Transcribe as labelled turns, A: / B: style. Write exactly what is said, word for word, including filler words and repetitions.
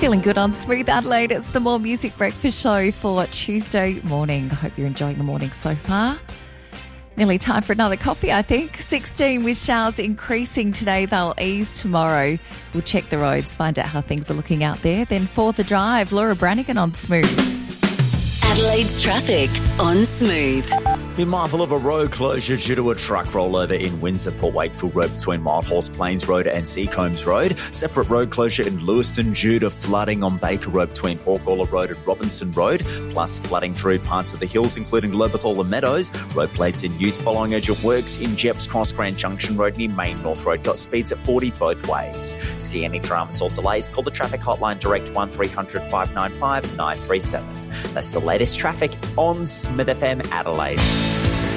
A: Feeling good on Smooth Adelaide. It's the More Music Breakfast Show for Tuesday morning. I hope you're enjoying the morning so far. Nearly time for another coffee, I think. sixteen with showers increasing today. They'll ease tomorrow. We'll check the roads, find out how things are looking out there. Then for the drive, Laura Brannigan on Smooth.
B: Adelaide's traffic on Smooth.
C: Be mindful of a road closure due to a truck rollover in Windsor, Port Wakefield Road between Mild Horse Plains Road and Seacombs Road. Separate road closure in Lewiston due to flooding on Baker Road between Hawkalla Road and Robinson Road, plus flooding through parts of the hills including Loberthal and Meadows. Road plates in use following urgent works in Jeps Cross Grand Junction Road near Main North Road. Got speeds at forty both ways. See any dramas or delays? Call the traffic hotline direct one three hundred five nine five nine three seven. That's the latest traffic on Smith F M Adelaide.